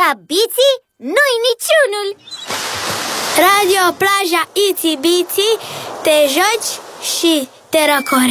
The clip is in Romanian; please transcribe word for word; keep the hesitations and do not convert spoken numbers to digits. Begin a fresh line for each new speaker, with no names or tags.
Ca Biții, nu-i niciunul.
Radio Plaja Itsy Bitsy, te joci și te răcorești.